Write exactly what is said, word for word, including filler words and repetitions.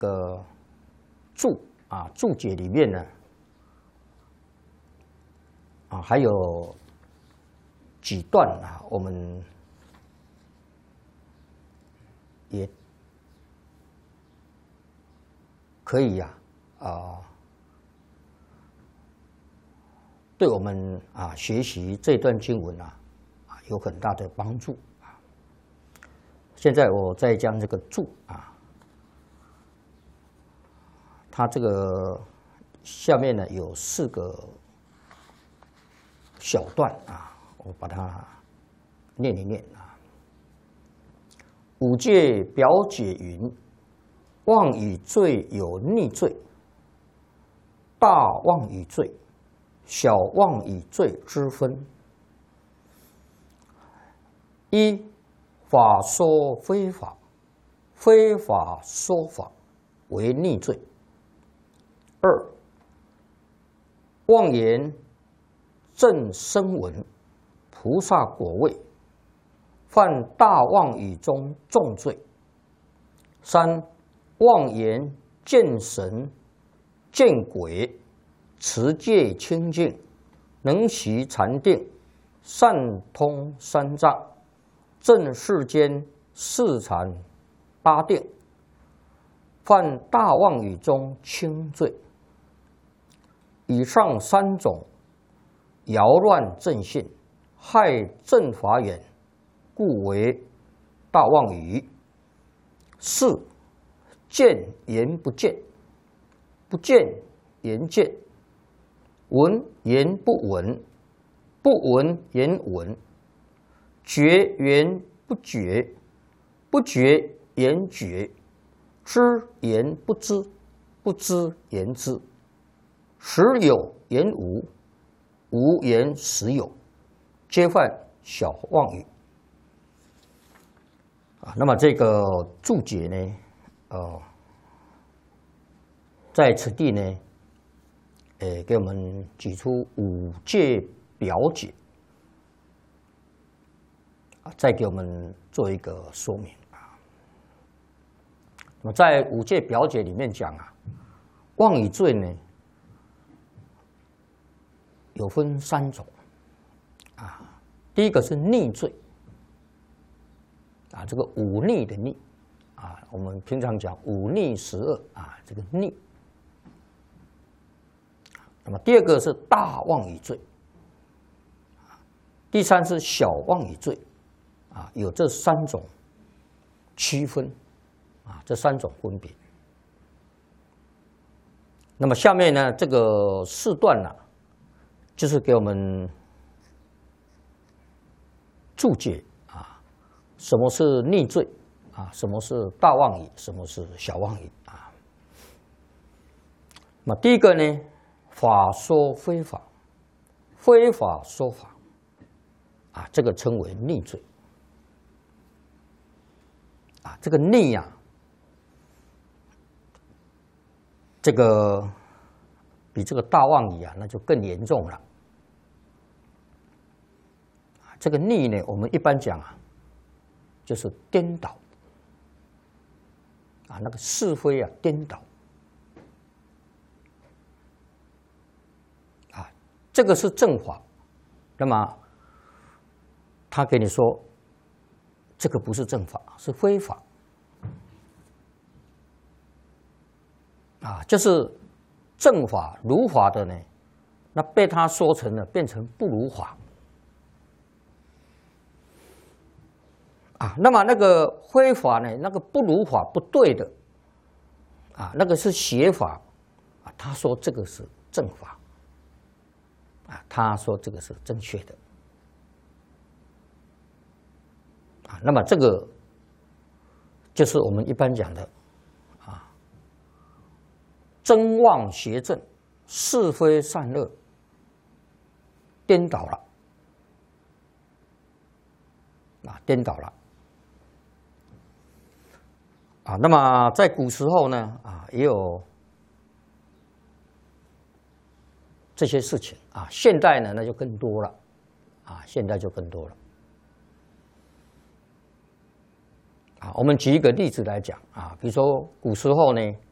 个注啊注解里面呢，啊还有几段啊，我们也可以呀啊。啊对我们啊学习这段经文啊啊有很大的帮助啊。现在我再将这个注啊，它这个下面呢有四个小段啊，我把它念一念啊。五戒表解云：妄语罪有逆罪，大妄语罪。小妄语罪之分：一、法说非法，非法说法为逆罪；二、妄言正声闻，菩萨果位，犯大妄语中重罪；三、妄言见神、见鬼。持戒清净，能习禅定，善通三藏，正世间四禅八定，犯大妄语中轻罪。以上三种扰乱正信，害正法眼，故为大妄语。四、见言不见，不见言见。闻言不闻，不闻言闻；觉言不觉，不觉言觉；知言不知，不知言知；实有言无，无言实有，皆犯小妄语。啊，那么这个注解呢，呃，在此地呢。诶，给我们举出五戒表解啊，再给我们做一个说明啊。那么在五戒表解里面讲啊，妄语罪呢有分三种啊。第一个是逆罪啊，这个忤逆的逆啊，我们平常讲忤逆十恶啊，这个逆。那么第二个是大妄语罪，第三是小妄语罪，啊，有这三种区分，啊，这三种分别。那么下面呢，这个四段呢、啊，就是给我们注解啊，什么是逆罪啊，什么是大妄语，什么是小妄语啊。那么第一个呢？法说非法，非法说法，啊，这个称为逆罪。啊，这个逆呀、啊，这个比这个大妄语啊，那就更严重了。这个逆呢，我们一般讲啊，就是颠倒，啊，那个是非啊，颠倒。这个是正法，那么他给你说，这个不是正法，是非法，啊，就是正法如法的呢，那被他说成了变成不如法，啊，那么那个非法呢，那个不如法不对的，啊，那个是邪法，啊，他说这个是正法。啊，他说这个是正确的，啊，那么这个就是我们一般讲的啊，真妄邪正，是非善恶颠倒了，啊，颠倒了，啊，那么在古时候呢，啊，也有这些事情啊，现代呢那就更多了，啊，现代就更多了，啊，我们举一个例子来讲啊，比如说古时候呢，